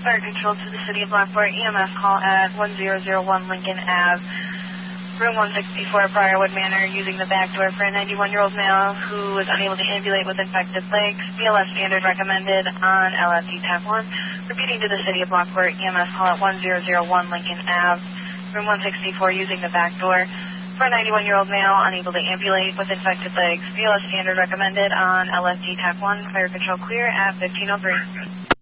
Fire Control to the City of Lockport. EMS call at 1001 Lincoln Ave, room 164, Briarwood Manor, using the back door for a 91-year-old male who was unable to ambulate with infected legs. BLS standard recommended on LFD Tab 1. Repeating to the City of Lockport. EMS call at 1001 Lincoln Ave, room 164, using the back door for a 91-year-old male unable to ambulate with infected legs. BLS standard recommended on LFD Tab 1. Fire Control clear at 1503.